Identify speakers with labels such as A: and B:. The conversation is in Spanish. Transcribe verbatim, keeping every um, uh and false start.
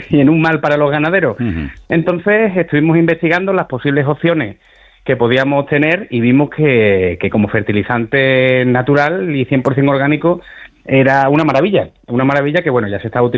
A: y en un mal para los ganaderos. Uh-huh. Entonces estuvimos investigando las posibles opciones que podíamos tener y vimos que, que como fertilizante natural y cien por ciento orgánico era una maravilla, una maravilla que bueno ya se está utilizando